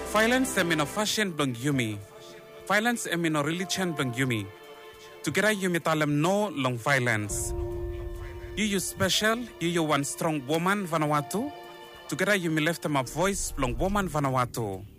Violence emino fashion blong yumi. Violence emino religion blong yumi. Together yumi talem no long violence. You special, you one strong woman Vanuatu. Together yumi left them a voice blong woman Vanuatu.